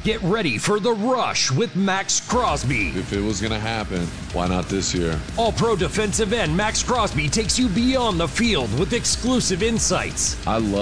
Get ready for The Rush with Max Crosby. If it was going to happen, why not this year? All-Pro defensive end Max Crosby takes you beyond the field with exclusive insights. I love